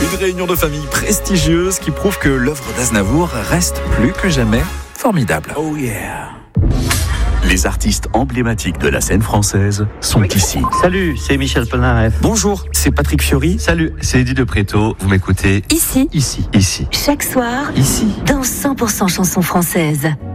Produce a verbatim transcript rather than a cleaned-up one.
Une réunion de famille prestigieuse qui prouve que l'œuvre d'Aznavour reste plus que jamais formidable. Oh yeah. Les artistes emblématiques de la scène française sont ici. Salut, c'est Michel Polnareff. Bonjour, c'est Patrick Fiori. Salut, c'est Eddie de Préto. Vous m'écoutez Ici, ici, ici, chaque soir, ici. dans cent pour cent chansons françaises.